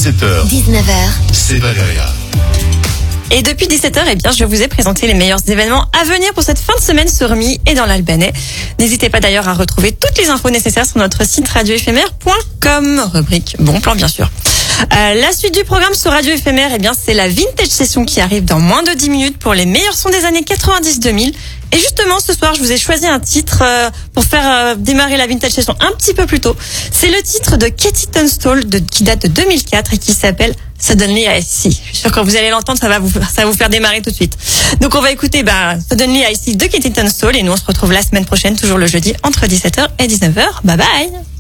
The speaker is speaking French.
17h, 19h, c'est Valéria. Et depuis 17h, eh bien, je vous ai présenté les meilleurs événements à venir pour cette fin de semaine sur Remy et dans l'Albanais. N'hésitez pas d'ailleurs à retrouver toutes les infos nécessaires sur notre site radioéphémère.com, rubrique Bon Plan bien sûr. La suite du programme sur Radio Éphémère, eh bien, c'est la Vintage Session qui arrive dans moins de 10 minutes pour les meilleurs sons des années 90-2000. Et justement, ce soir, je vous ai choisi un titre pour faire démarrer la Vintage Session un petit peu plus tôt. C'est le titre de Katie Tunstall qui date de 2004 et qui s'appelle Suddenly I See. Je suis sûre que quand vous allez l'entendre, ça va vous faire démarrer tout de suite. Donc on va écouter Suddenly I See de Katie Tunstall et nous on se retrouve la semaine prochaine, toujours le jeudi, entre 17h et 19h. Bye bye.